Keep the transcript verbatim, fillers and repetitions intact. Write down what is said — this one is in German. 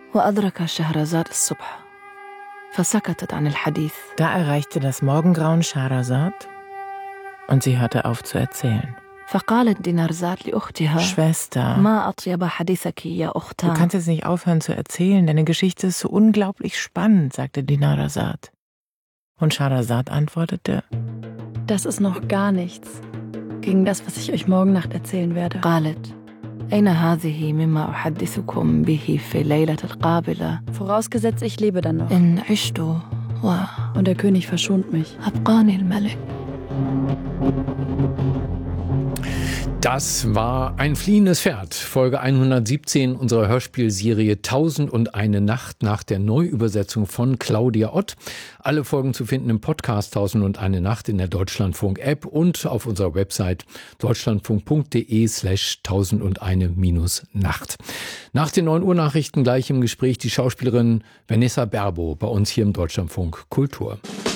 وأدرك شهرزاد الصبح فسكتت عن الحديث. Da erreichte das Morgengrauen Schahrazad und sie hörte auf zu erzählen. فقالت دينارزاد لأختها Schwester, ما أطيب حديثك يا du أختان. kannst jetzt nicht aufhören zu erzählen, deine Geschichte ist so unglaublich spannend, sagte Dinarzad. Und Schahrazad antwortete: Das ist noch gar nichts gegen das, was ich euch morgen Nacht erzählen werde. قالت أين هذه مما أحدثكم به في الليلة القابلة Vorausgesetzt, ich lebe dann noch. إن عشت Und der König verschont mich. وأبقاني الملك. Das war ein fliehendes Pferd, Folge hundertsiebzehn unserer Hörspielserie Tausend und eine Nacht nach der Neuübersetzung von Claudia Ott. Alle Folgen zu finden im Podcast Tausend und eine Nacht in der Deutschlandfunk-App und auf unserer Website deutschlandfunk.de slash tausend und eine minus Nacht. Nach den neun Uhr Nachrichten gleich im Gespräch die Schauspielerin Vanessa Berbo bei uns hier im Deutschlandfunk Kultur.